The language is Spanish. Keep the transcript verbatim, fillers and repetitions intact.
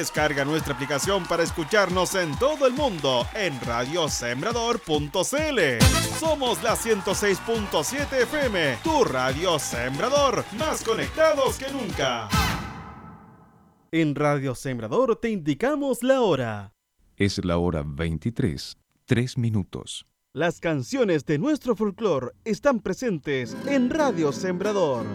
Descarga nuestra aplicación para escucharnos en todo el mundo en radio sembrador punto c l. Somos la ciento seis punto siete F M, tu radio Sembrador, más conectados que nunca. En Radio Sembrador te indicamos la hora. Es la hora veintitrés, tres minutos. Las canciones de nuestro folclore están presentes en Radio Sembrador.